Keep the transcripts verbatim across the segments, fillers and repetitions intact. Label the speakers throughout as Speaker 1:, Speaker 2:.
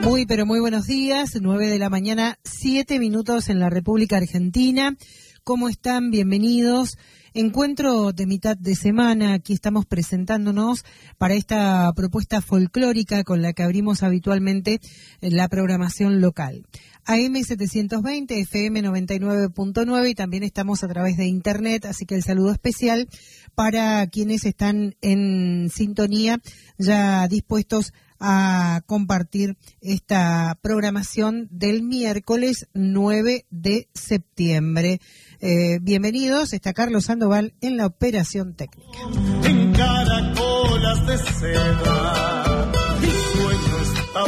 Speaker 1: Muy, pero muy buenos días, nueve de la mañana, siete minutos en la República Argentina. ¿Cómo están? Bienvenidos. Encuentro de mitad de semana, aquí estamos presentándonos para esta propuesta folclórica con la que abrimos habitualmente la programación local. A eme setecientos veinte, efe eme noventa y nueve punto nueve y también estamos a través de internet, así que el saludo especial para quienes están en sintonía, ya dispuestos a compartir esta programación del miércoles nueve de septiembre. Eh, bienvenidos, está Carlos Sandoval en la operación técnica.
Speaker 2: En caracolas de seda, mi sueño está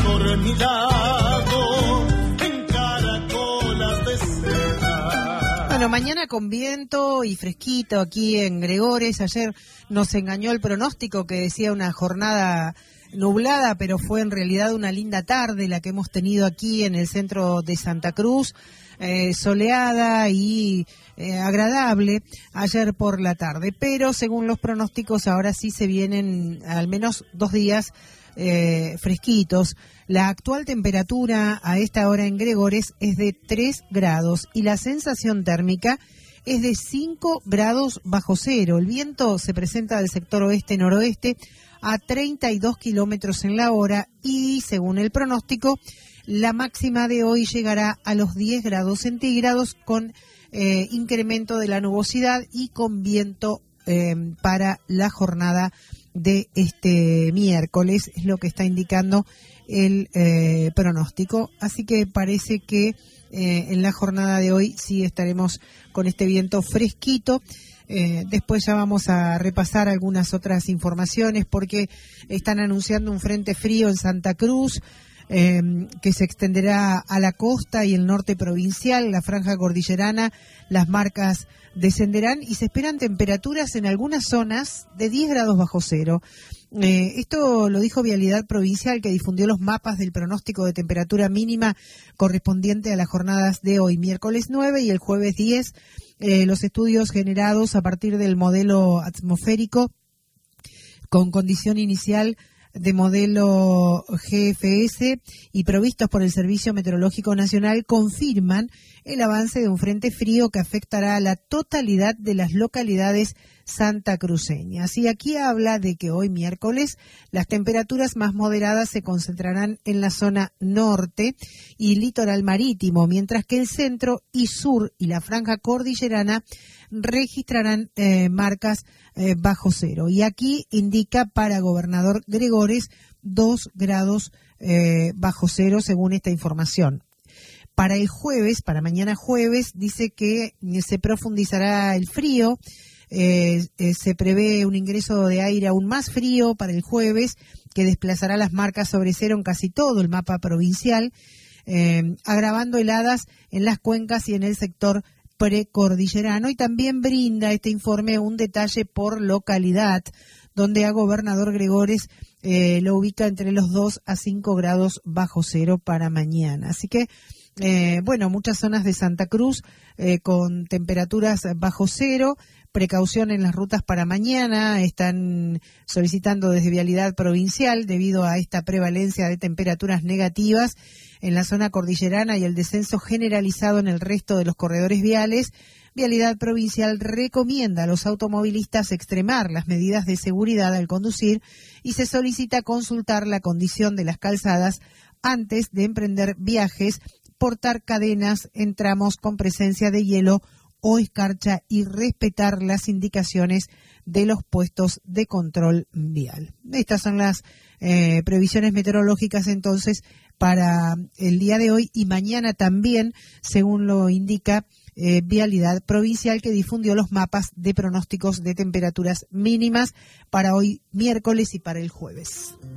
Speaker 2: dormilado, en caracolas de seda.
Speaker 1: Bueno, mañana con viento y fresquito aquí en Gregores. Ayer nos engañó el pronóstico que decía una jornada nublada, pero fue en realidad una linda tarde la que hemos tenido aquí en el centro de Santa Cruz, eh, soleada y eh, agradable ayer por la tarde, pero según los pronósticos ahora sí se vienen al menos dos días eh, fresquitos. La actual temperatura a esta hora en Gregores es de tres grados y la sensación térmica es de cinco grados bajo cero. El viento se presenta del sector oeste-noroeste a treinta y dos kilómetros en la hora y, según el pronóstico, la máxima de hoy llegará a los diez grados centígrados con eh, incremento de la nubosidad y con viento eh, para la jornada de este miércoles, es lo que está indicando el eh, pronóstico. Así que parece que eh, en la jornada de hoy sí estaremos con este viento fresquito. Eh, después ya vamos a repasar algunas otras informaciones porque están anunciando un frente frío en Santa Cruz eh, que se extenderá a la costa y el norte provincial, la franja cordillerana. Las marcas descenderán y se esperan temperaturas en algunas zonas de diez grados bajo cero. Eh, esto lo dijo Vialidad Provincial, que difundió los mapas del pronóstico de temperatura mínima correspondiente a las jornadas de hoy, miércoles nueve y el jueves diez. Eh, los estudios generados a partir del modelo atmosférico con condición inicial de modelo G F S y provistos por el Servicio Meteorológico Nacional confirman el avance de un frente frío que afectará a la totalidad de las localidades santacruceñas. Y aquí habla de que hoy miércoles las temperaturas más moderadas se concentrarán en la zona norte y litoral marítimo, mientras que el centro y sur y la franja cordillerana registrarán eh, marcas eh, bajo cero. Y aquí indica para Gobernador Gregores dos grados eh, bajo cero según esta información. Para el jueves, para mañana jueves, dice que se profundizará el frío. Eh, eh, se prevé un ingreso de aire aún más frío para el jueves, que desplazará las marcas sobre cero en casi todo el mapa provincial, eh, agravando heladas en las cuencas y en el sector precordillerano. Y también brinda este informe un detalle por localidad, donde a Gobernador Gregores eh, lo ubica entre los dos a cinco grados bajo cero para mañana. Así que Eh, bueno, muchas zonas de Santa Cruz eh, con temperaturas bajo cero, precaución en las rutas para mañana, están solicitando desde Vialidad Provincial debido a esta prevalencia de temperaturas negativas en la zona cordillerana y el descenso generalizado en el resto de los corredores viales. Vialidad Provincial recomienda a los automovilistas extremar las medidas de seguridad al conducir y se solicita consultar la condición de las calzadas antes de emprender viajes, portar cadenas en tramos con presencia de hielo o escarcha y respetar las indicaciones de los puestos de control vial. Estas son las eh, previsiones meteorológicas entonces para el día de hoy y mañana también, según lo indica eh, Vialidad Provincial, que difundió los mapas de pronósticos de temperaturas mínimas para hoy miércoles y para el jueves.